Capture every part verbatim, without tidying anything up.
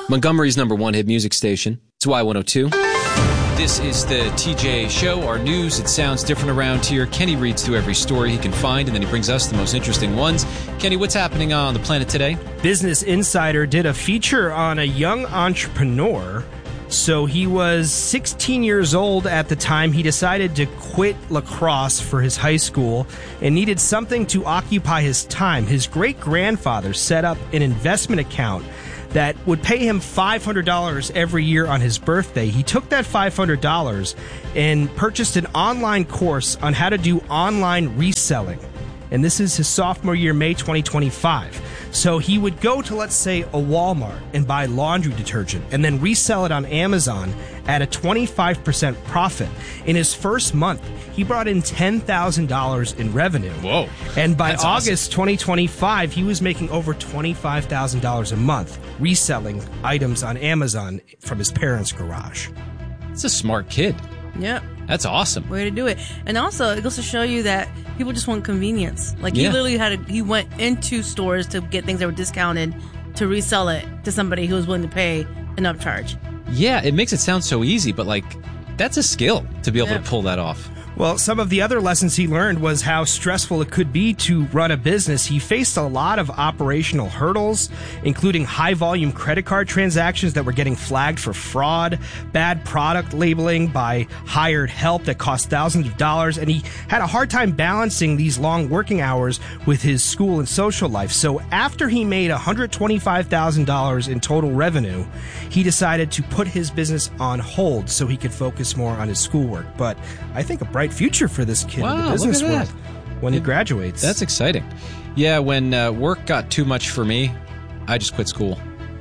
Montgomery's number one hit music station. It's Y one oh two. This is the T J Show, our news. It sounds different around here. Kenny reads through every story he can find, and then he brings us the most interesting ones. Kenny, what's happening on the planet today? Business Insider did a feature on a young entrepreneur. So he was sixteen years old at the time. He decided to quit lacrosse for his high school and needed something to occupy his time. His great-grandfather set up an investment account that would pay him five hundred dollars every year on his birthday. He took that five hundred dollars and purchased an online course on how to do online reselling. And this is his sophomore year, May twenty twenty-five. So he would go to, let's say, a Walmart and buy laundry detergent and then resell it on Amazon at a twenty-five percent profit. In his first month, he brought in ten thousand dollars in revenue. Whoa. And by That's August awesome. twenty twenty-five, he was making over twenty-five thousand dollars a month reselling items on Amazon from his parents' garage. It's a smart kid. Yep. That's awesome. Way to do it. And also, it goes to show you that people just want convenience. Like, he Yeah. literally had a, he went into stores to get things that were discounted to resell it to somebody who was willing to pay an upcharge. Yeah, it makes it sound so easy, but like, that's a skill to be able Yeah. to pull that off. Well, some of the other lessons he learned was how stressful it could be to run a business. He faced a lot of operational hurdles, including high-volume credit card transactions that were getting flagged for fraud, bad product labeling by hired help that cost thousands of dollars, and he had a hard time balancing these long working hours with his school and social life. So after he made one hundred twenty-five thousand dollars in total revenue, he decided to put his business on hold so he could focus more on his schoolwork. But I think a bright future for this kid Wow, in the look business at world that. when he graduates. That's exciting. Yeah, when uh, work got too much for me, I just quit school.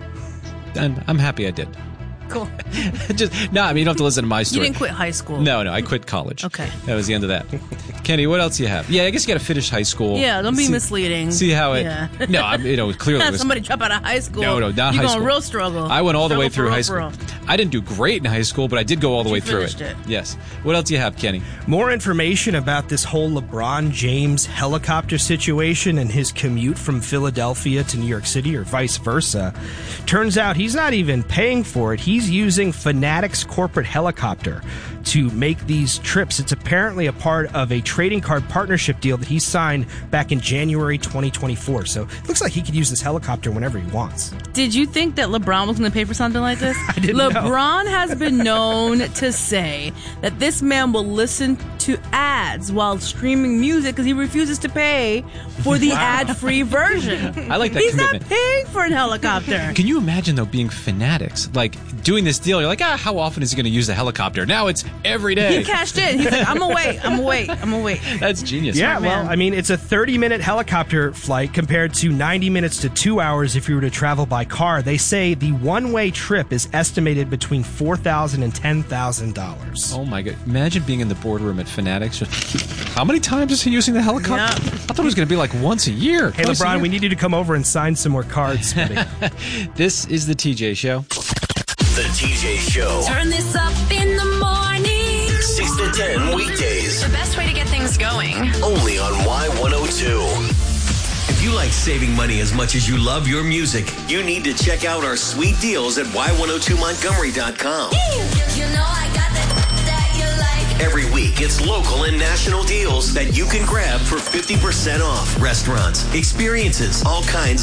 And I'm happy I did. Cool. just No, I mean, you don't have to listen to my You story. didn't quit high school. No, no, I quit college. Okay. That was the end of that. Kenny, what else do you have? Yeah, I guess you got to finish high school. Yeah, don't be see, misleading. See how it... Yeah. No, I you know, clearly it Have was... somebody drop out of high school. No, no, not You're high going school. real struggle. I went all the way Struggle through for high real, school. for real. I didn't do great in high school, but I did go all the way you through finished it. Yes. What else do you have, Kenny? More information about this whole LeBron James helicopter situation and his commute from Philadelphia to New York City or vice versa. Turns out he's not even paying for it. He's using Fanatics corporate helicopter to make these trips. It's apparently a part of a trading card partnership deal that he signed back in January twenty twenty-four. So it looks like he could use this helicopter whenever he wants. Did you think that LeBron was going to pay for something like this? I didn't know. LeBron has been known to say that this man will listen to ads while streaming music because he refuses to pay for the ad-free version. I like that He's commitment. not paying for an helicopter. Can you imagine, though, being Fanatics? Like, doing this deal, you're like, ah, how often is he going to use the helicopter? Now it's every day. He cashed in. He's like, I'm gonna wait. I'm gonna wait. I'm gonna wait. That's genius. Yeah, man. well, I mean, it's a thirty-minute helicopter flight compared to ninety minutes to two hours if you were to travel by car. They say the one-way trip is estimated between four thousand dollars and ten thousand dollars. Oh, my God. Imagine being in the boardroom at Fanatics. How many times is he using the helicopter? Yeah. I thought it was going to be like once a year. Hey, twice a LeBron, year. we need you to come over and sign some more cards. buddy. This is the T J Show. The T J Show. Turn this up in the morning. six to ten weekdays. The best way to get things going. Only on Y one oh two. If you like saving money as much as you love your music, you need to check out our sweet deals at Y one oh two Montgomery dot com. You know I got that that you like. Every week, it's local and national deals that you can grab for fifty percent off. Restaurants, experiences, all kinds